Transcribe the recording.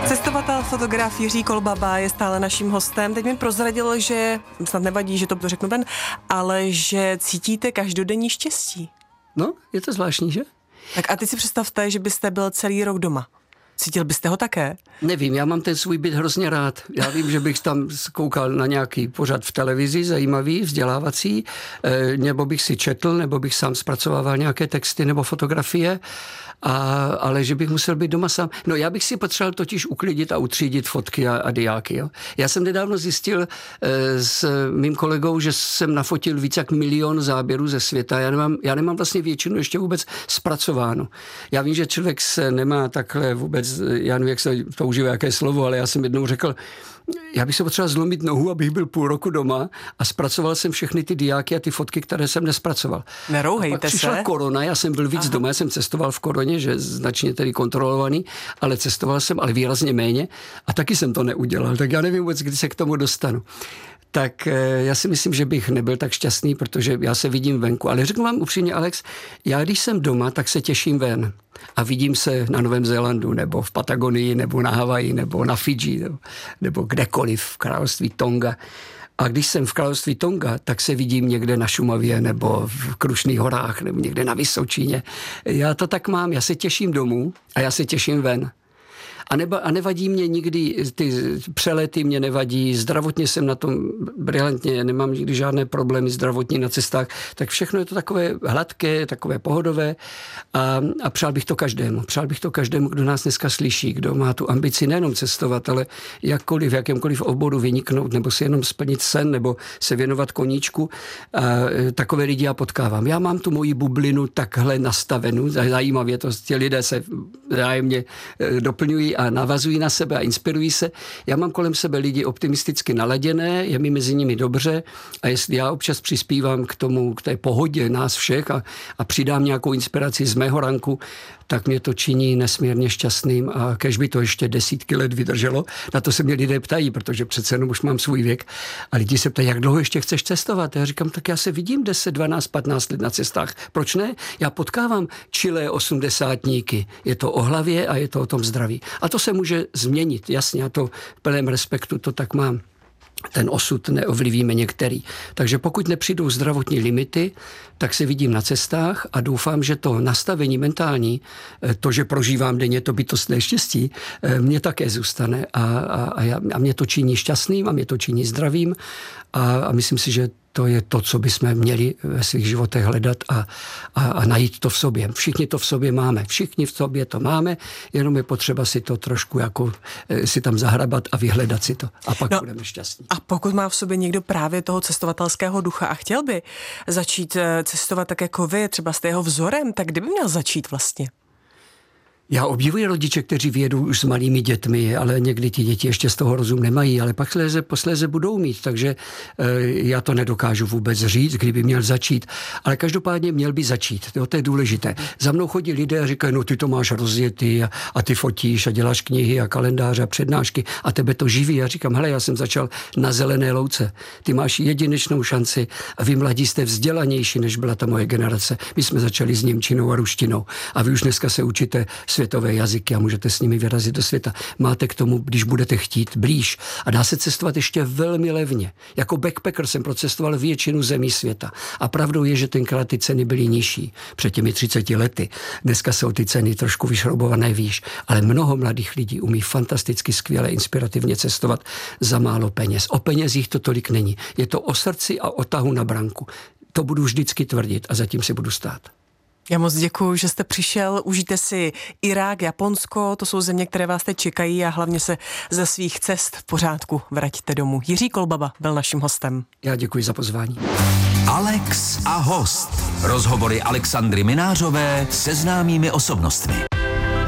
Cestovatel, fotograf Jiří Kolbaba je stále naším hostem. Teď mi prozradil, že snad nevadí, že to řeknu ven, ale že cítíte každodenní štěstí. No, je to zvláštní, že? Tak a teď si představte, že byste byl celý rok doma. Cítil byste ho také? Nevím, já mám ten svůj byt hrozně rád. Já vím, že bych tam koukal na nějaký pořad v televizi, zajímavý, vzdělávací, nebo bych si četl, nebo bych sám zpracovával nějaké texty nebo fotografie, ale že bych musel být doma sám. No já bych si potřeboval totiž uklidit a utřídit fotky a diáky. Jo. Já jsem nedávno zjistil s mým kolegou, že jsem nafotil víc jak 1 milion záběrů ze světa. Já nemám vlastně většinu ještě vůbec zpracováno. Já vím, že člověk se nemá takhle vůbec, já nevím, jak se používá jaké slovo, ale já jsem jednou řekl, já bych se potřeboval zlomit nohu, abych byl půl roku doma a zpracoval jsem všechny ty diáky a ty fotky, které jsem nespracoval. Nerouhejte se. Přišla korona, já jsem byl víc doma, já jsem cestoval v koroně, že značně tedy kontrolovaný, ale cestoval jsem, ale výrazně méně a taky jsem to neudělal, tak já nevím vůbec, kdy se k tomu dostanu. Tak já si myslím, že bych nebyl tak šťastný, protože já se vidím venku. Ale řeknu vám upřímně, Alex, já když jsem doma, tak se těším ven. A vidím se na Novém Zélandu, nebo v Patagonii, nebo na Havaji, nebo na Fidži, nebo kdekoliv v království Tonga. A když jsem v království Tonga, tak se vidím někde na Šumavě, nebo v Krušných horách, nebo někde na Vysočině. Já to tak mám, já se těším domů a já se těším ven. A nevadí mě nikdy, ty přelety mě nevadí, zdravotně jsem na tom brilantně, nemám nikdy žádné problémy zdravotní na cestách, tak všechno je to takové hladké, takové pohodové a přál bych to každému, kdo nás dneska slyší, kdo má tu ambici nejenom cestovat, ale jakkoliv, v jakémkoliv oboru vyniknout, nebo si jenom splnit sen, nebo se věnovat koníčku. A takové lidi já potkávám. Já mám tu moji bublinu takhle nastavenou, zajímavě to, ti lidé se vzájemně doplňují a navazují na sebe a inspirují se. Já mám kolem sebe lidi optimisticky naladěné, je mi mezi nimi dobře a jestli já občas přispívám k té pohodě nás všech a přidám nějakou inspiraci z mého ranku, tak mě to činí nesmírně šťastným a kež by to ještě 10 let vydrželo. Na to se mě lidé ptají, protože přece jenom už mám svůj věk a lidi se ptají, jak dlouho ještě chceš cestovat? Já říkám, tak já se vidím 10, 12, 15 let na cestách. Proč ne? Já potkávám čilé 80tníky. Je to o hlavě a je to o tom zdraví. A to se může změnit, jasně, a to v plném respektu to tak mám. Ten osud neovlivíme některý. Takže pokud nepřijdou zdravotní limity, tak se vidím na cestách a doufám, že to nastavení mentální, to, že prožívám denně to bytostné štěstí, mě také zůstane a mě to činí šťastným a mě to činí zdravým a myslím si, že to je to, co bychom měli ve svých životech hledat a najít to v sobě. Všichni to v sobě máme. Všichni v sobě to máme, jenom je potřeba si to trošku jako si tam zahrabat a vyhledat si to. A pak budeme šťastní. A pokud má v sobě někdo právě toho cestovatelského ducha a chtěl by začít cestovat tak jako vy, třeba s jeho vzorem, tak kdy by měl začít vlastně? Já obdivuji rodiče, kteří vyjedou už s malými dětmi, ale někdy ty děti ještě z toho rozum nemají, ale pak posléze budou mít, takže já to nedokážu vůbec říct, kdyby měl začít, ale každopádně měl by začít, to je důležité. Za mnou chodí lidé a říkají, no ty to máš rozjetý a ty fotíš a děláš knihy a kalendáře a přednášky a tebe to živí. Já říkám, hele, já jsem začal na zelené louce, ty máš jedinečnou šanci a vy mladí jste vzdělanější, než byla ta moje generace. My jsme začali s němčinou a ruštinou a vy už dneska se učíte světové jazyky a můžete s nimi vyrazit do světa. Máte k tomu, když budete chtít, blíž. A dá se cestovat ještě velmi levně. Jako backpacker jsem procestoval většinu zemí světa. A pravdou je, že tenkrát ty ceny byly nižší. Před těmi 30 lety. Dneska jsou ty ceny trošku vyšroubované výš. Ale mnoho mladých lidí umí fantasticky skvěle, inspirativně cestovat za málo peněz. O penězích to tolik není. Je to o srdci a o tahu na branku. To budu vždycky tvrdit a zatím si budu stát. Já moc děkuju, že jste přišel. Užijte si Irák, Japonsko, to jsou země, které vás teď čekají a hlavně se ze svých cest v pořádku vraťte domů. Jiří Kolbaba byl naším hostem. Já děkuji za pozvání. Alex a host. Rozhovory Alexandry Minářové se známými osobnostmi.